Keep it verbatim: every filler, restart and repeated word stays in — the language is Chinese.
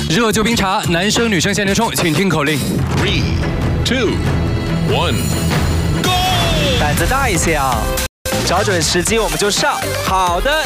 热酒冰茶，男生女生限流冲，请听口令。 Three, two, one, go！ 胆子大一些啊，找准时机我们就上。好的，